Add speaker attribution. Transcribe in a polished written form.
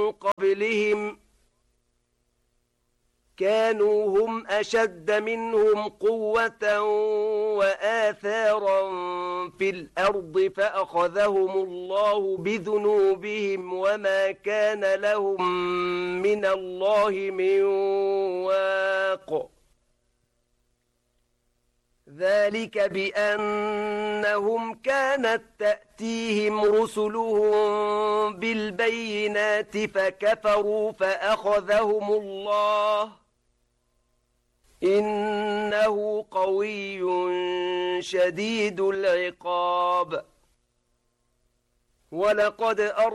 Speaker 1: قبلهم كانوا هم أشد منهم قوة وآثارا في الأرض فأخذهم الله بذنوبهم وما كان لهم من الله من واق ذلك بأنهم كانت تأتيهم رسلهم بالبينات فكفروا فأخذهم الله إنه قوي شديد العقاب ولقد